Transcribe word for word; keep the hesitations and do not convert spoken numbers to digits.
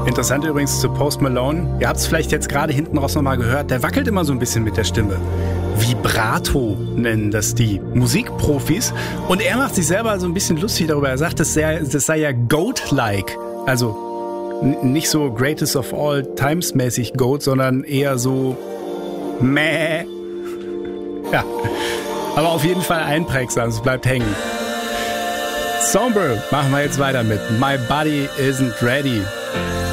Interessant übrigens zu Post Malone. Ihr habt es vielleicht jetzt gerade hinten raus nochmal gehört. Der wackelt immer so ein bisschen mit der Stimme. Vibrato nennen das die Musikprofis. Und er macht sich selber so ein bisschen lustig darüber. Er sagt, das sei, das sei ja Goat-like. Also n- nicht so Greatest of All Times mäßig Goat, sondern eher so Mäh. Ja, aber auf jeden Fall einprägsam. Es bleibt hängen. Sombre machen wir jetzt weiter mit My Body Isn't Ready.